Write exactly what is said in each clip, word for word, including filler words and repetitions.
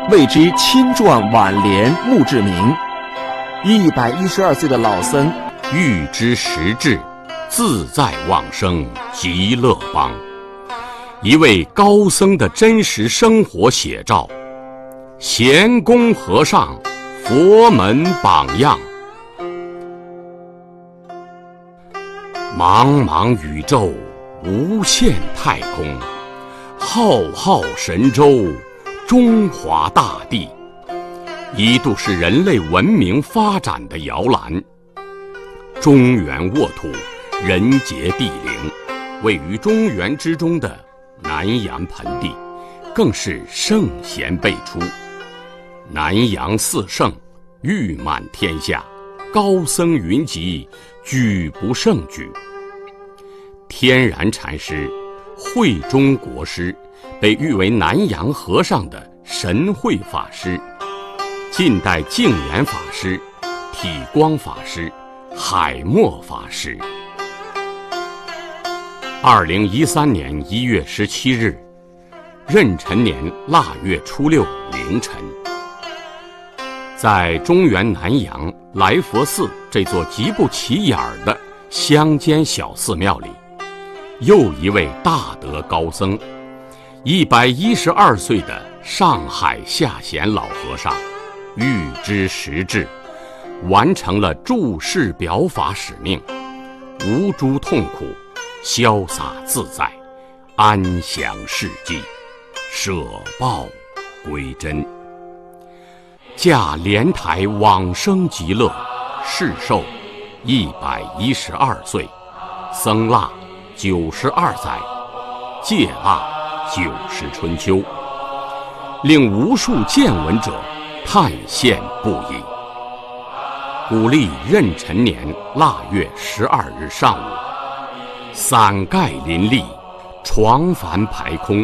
谓之青壮晚廉墓志铭。一百一十二岁的老僧， 欲知实质，自在往生极乐邦。一位高僧的真实生活写照，贤公和尚，佛门榜样。茫茫宇宙，无限太空，浩浩神州，中华大地，一度是人类文明发展的摇篮。中原沃土，人杰地灵，位于中原之中的南阳盆地，更是圣贤辈出。南阳四圣，誉满天下，高僧云集，举不胜举。天然禅师、慧中国师，被誉为南阳和尚的神会法师，近代净言法师、体光法师、海默法师。二零一三年一月十七日，壬辰年腊月初六凌晨，在中原南阳来佛寺这座极不起眼的乡间小寺庙里，又一位大德高僧，一百一十二岁的上海下贤老和尚，预知实质，完成了注释表法使命，无诸痛苦，潇洒自在，安详事迹，舍报归真。驾莲台往生极乐，世寿一百一十二岁，僧腊九十二载，戒腊九十春秋，令无数见闻者叹羡不已。古历壬辰年腊月十二日上午，伞盖林立，床幡排空。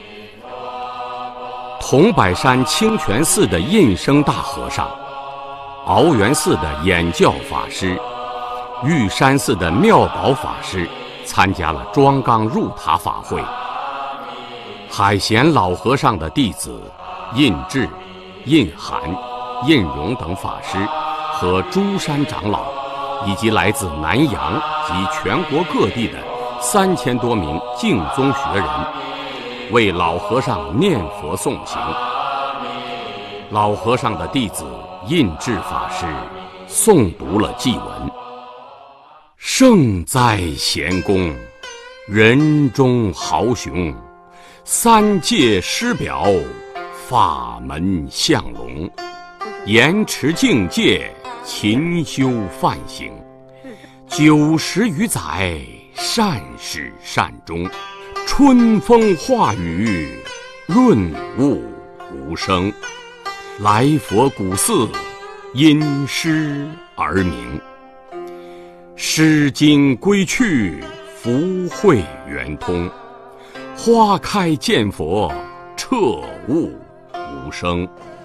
桐柏山清泉寺的印生大和尚，鳌源寺的演教法师，玉山寺的妙宝法师参加了庄纲入塔法会。海贤老和尚的弟子印智、印涵、印荣等法师和诸山长老，以及来自南阳及全国各地的三千多名净宗学人，为老和尚念佛诵行。老和尚的弟子印智法师诵读了祭文：圣哉贤公，人中豪雄，三界师表，法门相龙，严持境界，勤修梵行，九十余载，善始善终，春风化雨，润物无声。来佛古寺，因诗而名。诗经归去，福慧圆通。花开见佛，彻悟无声。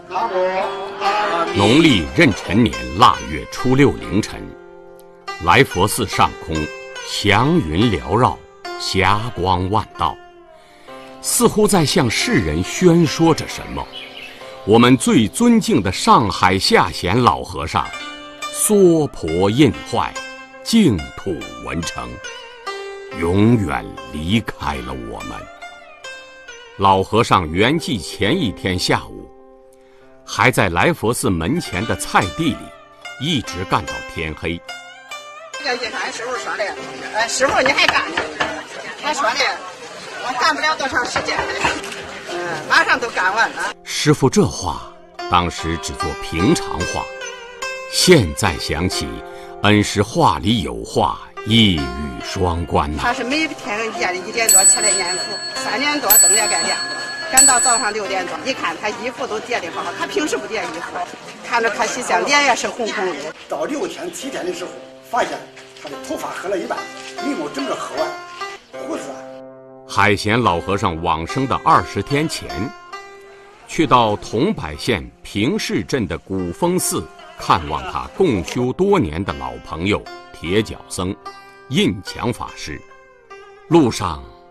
农历壬辰年腊月初六凌晨，来佛寺上空祥云缭绕，霞光万道，似乎在向世人宣说着什么。我们最尊敬的上海下贤老和尚娑婆印坏，净土文成，永远离开了我们。老和尚圆寂前一天下午，还在来佛寺门前的菜地里一直干到天黑。 这个俺师傅说的，呃，师傅你还干呢？他说的，我干不了多长时间了，嗯，马上都干完了。 师傅这话当时只做平常话，现在想起，恩师话里有话，一语双关呐、啊。 他是每天夜里一点多起来念佛，三点多灯也该亮了，赶到早上六点多，一看他衣服都叠得好好，他平时不叠衣服，看着他洗相，脸也是红红的。 到六天七天的时候，发现他的头发黑了一半，眉毛整个黑完，胡子。 海贤老和尚往生的二十天前，去到桐柏县平市镇的古峰寺看望他共修多年的老朋友铁脚僧印强法师。路上，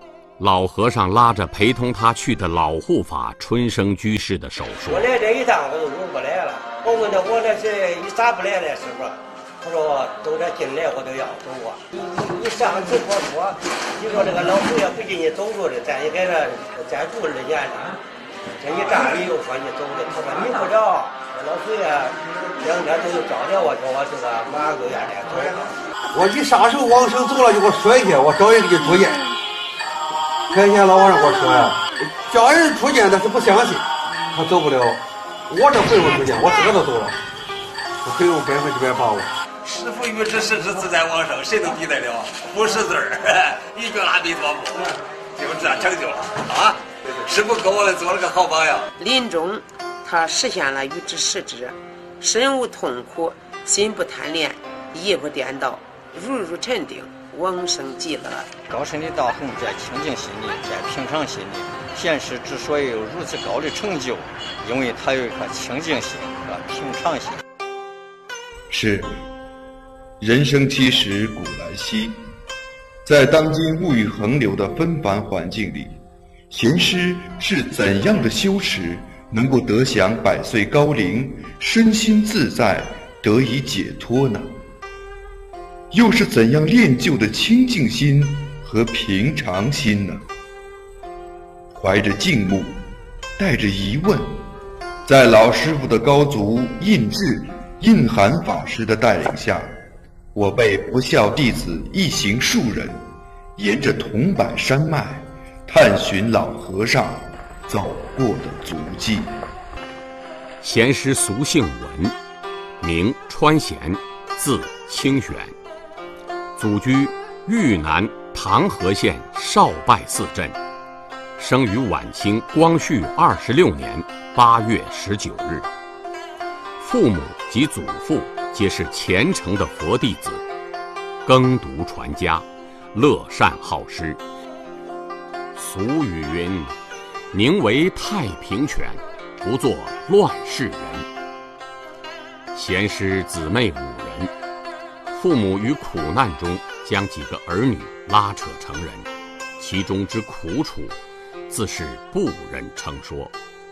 老和尚拉着陪同他去的老护法春生居士的手说：“ 我来这一趟我就入不来了。我问他我这是一咋不来了，师傅？他说都这进来我都要走啊。你你你上次我说，你说这个老祖爷不给你走住的，咱也给他再住二年了。这一站你又说你走的，他说你不着，老祖爷两天都有招待我，叫我这个马上就愿来走。 我一撒手往生走了，就给我摔下，我找人给你出见。开前老和尚给我说呀，叫人出见他是不相信，他走不了。我这不用出见，我自个都走了，我可以用百分之百把握。 师父与之时之自在往生，谁能比得了？不识字儿，一句阿弥陀佛，就这成就了啊！师父给我们做了个好榜样。 临终，他实现了与之实之，身无痛苦，心不贪恋，意不颠倒，如如沉定，往生极乐。 高深的道行在清净心里，在平常心里。贤师之所以有如此高的成就，因为他有一颗清净心和平常心。 是，人生七十古来稀，在当今物欲横流的纷繁环境里，贤师是怎样的修持，能够得享百岁高龄，身心自在，得以解脱呢？又是怎样练就的清净心和平常心呢？怀着敬慕，带着疑问，在老师傅的高足印智、印涵法师的带领下，我辈不孝弟子一行数人，沿着桐柏山脉，探寻老和尚走过的足迹。 贤师俗姓文，名川贤，字清玄，祖居豫南唐河县少拜寺镇。生于晚清光绪二十六年八月十九日，父母及祖父皆是虔诚的佛弟子，耕读传家，乐善好施。俗语云：“宁为太平犬，不做乱世人。”贤师姊妹五人，父母于苦难中将几个儿女拉扯成人，其中之苦楚，自是不忍称说。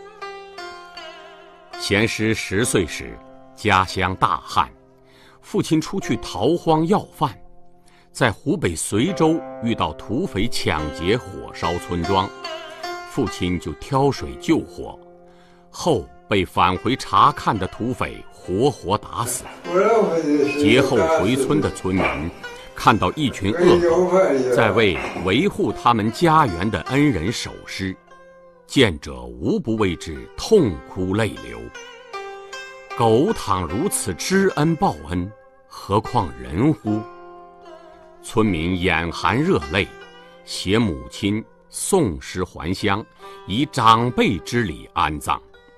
贤师十岁时，家乡大旱，父亲出去逃荒要饭，在湖北随州遇到土匪抢劫火烧村庄，父亲就挑水救火，后被返回查看的土匪活活打死。劫后回村的村民看到一群恶狗在为维护他们家园的恩人守尸，见者无不为之痛哭泪流。狗倘如此知恩报恩，何况人乎？村民眼含热泪，携母亲送尸还乡，以长辈之礼安葬。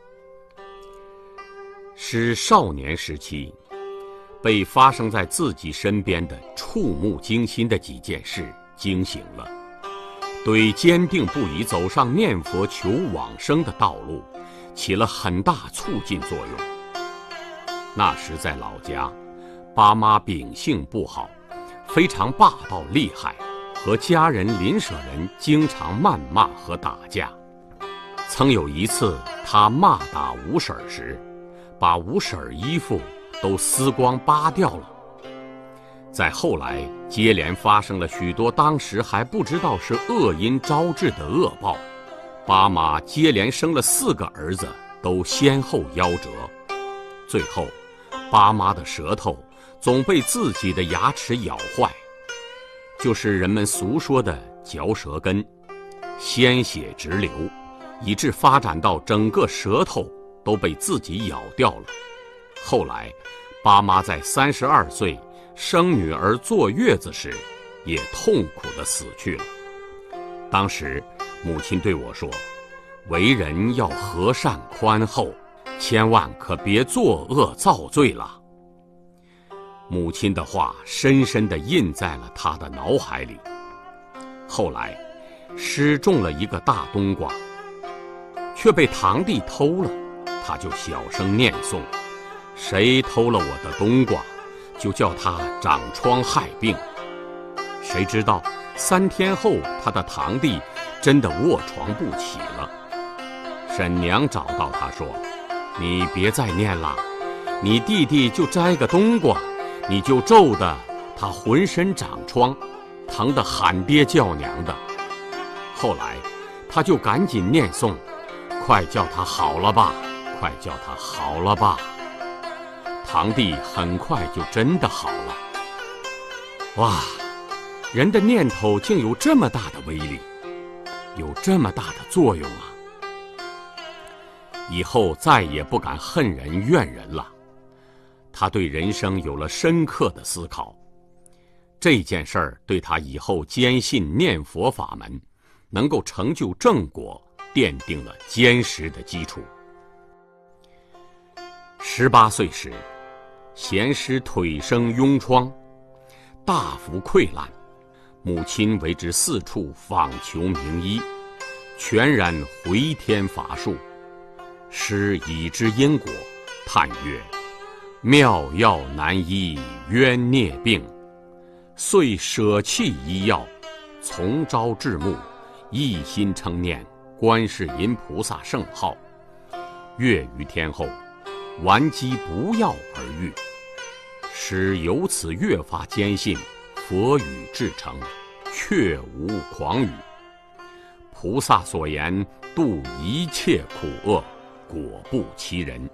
使少年时期被发生在自己身边的触目惊心的几件事惊醒了，对坚定不移走上念佛求往生的道路起了很大促进作用。那时在老家，爸妈秉性不好，非常霸道厉害，和家人邻舍人经常谩骂和打架。曾有一次他骂打五婶时，把五婶衣服都撕光扒掉了。在后来接连发生了许多当时还不知道是恶因招致的恶报，爸妈接连生了四个儿子，都先后夭折。最后爸妈的舌头总被自己的牙齿咬坏，就是人们俗说的嚼舌根，鲜血直流，以致发展到整个舌头都被自己咬掉了。后来爸妈在三十二岁生女儿坐月子时，也痛苦地死去了。当时母亲对我说，为人要和善宽厚，千万可别作恶造罪了。母亲的话深深地印在了他的脑海里。后来师种了一个大冬瓜，却被堂弟偷了，他就小声念诵，谁偷了我的冬瓜，就叫他长疮害病。谁知道三天后他的堂弟真的卧床不起了。沈娘找到他说：“你别再念了，你弟弟就摘个冬瓜，你就皱得他浑身长疮，疼得喊爹叫娘的。”后来他就赶紧念诵：“快叫他好了吧，快叫他好了吧。”堂弟很快就真的好了。哇，人的念头竟有这么大的威力，有这么大的作用啊！以后再也不敢恨人怨人了。他对人生有了深刻的思考，这件事儿对他以后坚信念佛法门能够成就正果奠定了坚实的基础。十八岁时，贤师腿生痈疮，大幅溃烂，母亲为之四处访求名医，全然回天乏术。师已知因果，叹曰：“妙药难医冤孽病。”遂舍弃医药，从朝至暮，一心称念观世音菩萨圣号。月余天后，顽疾不药而愈。使由此越发坚信佛语至诚，确无诳语。菩萨所言度一切苦厄，果不其人。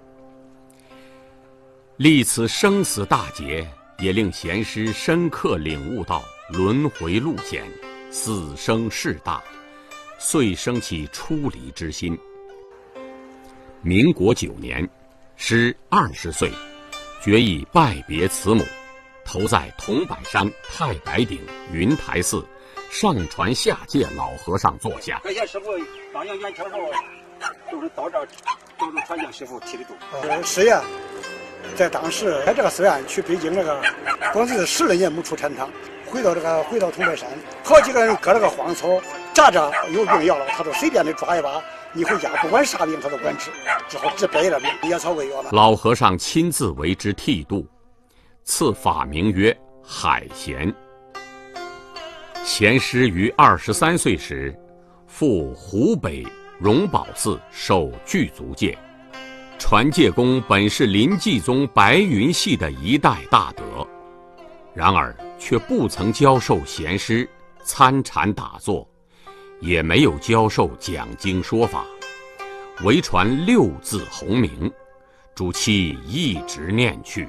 历此生死大劫，也令贤师深刻领悟到轮回路险，死生事大，遂生起出离之心。民国九年，师二十岁，决意拜别慈母，投在桐柏山太白顶云台寺上传下界老和尚座下。 快些师傅当年元朝时候都是到这儿，都是传向师傅提的度。呃，是呀，在当时在这个寺院去北京这个，光是十来年没出禅堂，回到这个回到桐柏山，好几个人割了个荒草，扎着有病要了，他都随便的抓一把。你回家不管啥病他都管治，只好治百了病，野草为药了。 老和尚亲自为之剃度，赐法名曰海贤。贤师于二十三岁时，赴湖北荣宝寺受具足戒。传戒公本是临济宗白云系的一代大德，然而却不曾教授贤师参禅打坐，也没有教授讲经说法，唯传六字洪名，主其一直念去。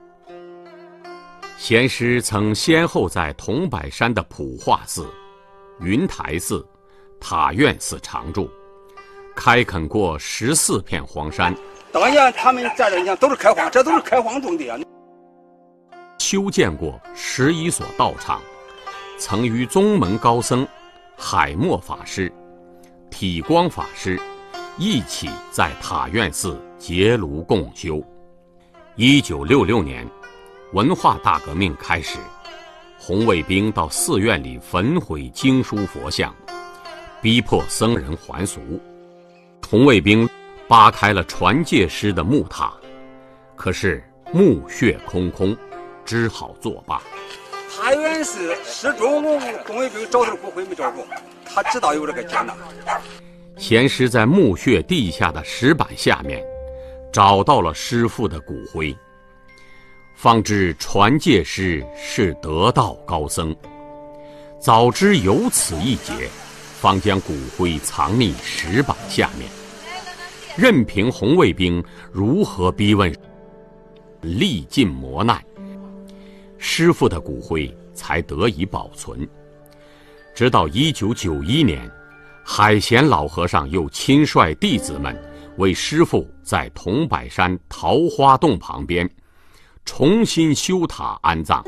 贤师曾先后在桐柏山的普化寺、云台寺、塔院寺常住，开垦过十四片荒山。 当年他们在这，你看都是开荒，这都是开荒种地啊。 修建过十一所道场，曾与宗门高僧海默法师、体光法师一起在塔院寺结庐共修。一九六六年，文化大革命开始，红卫兵到寺院里焚毁经书佛像，逼迫僧人还俗。红卫兵扒开了传戒师的木塔，可是墓穴空空，只好作罢。 塔院寺始终红卫兵找他骨灰没找着，他知道有这个劫难。 贤师在墓穴地下的石板下面找到了师父的骨灰，方知传戒师是得道高僧。早知有此一劫，方将骨灰藏匿石板下面，任凭红卫兵如何逼问，历尽磨难，师父的骨灰才得以保存。直到一九九一年，海贤老和尚又亲率弟子们为师父在桐柏山桃花洞旁边重新修塔安葬。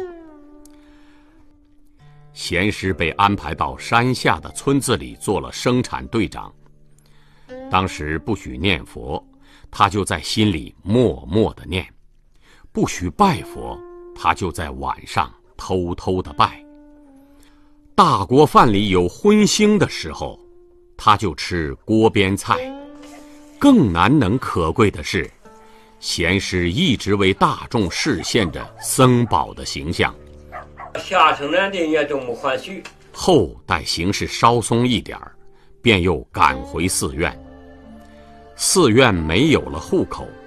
贤师被安排到山下的村子里做了生产队长。当时不许念佛，他就在心里默默地念；不许拜佛，他就在晚上偷偷地拜。大锅饭里有荤腥的时候，他就吃锅边菜。更难能可贵的是，贤师一直为大众示现着僧宝的形象。 下生人的也都没欢喜。 后待形势稍松一点儿， 便又赶回寺院。寺院没有了户口，